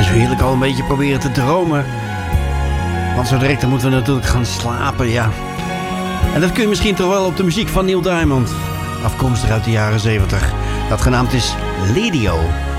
zo heerlijk al een beetje proberen te dromen. Want zo direct dan moeten we natuurlijk gaan slapen, ja. En dat kun je misschien toch wel op de muziek van Neil Diamond. Afkomstig uit de jaren 70. Dat genaamd is Lidio.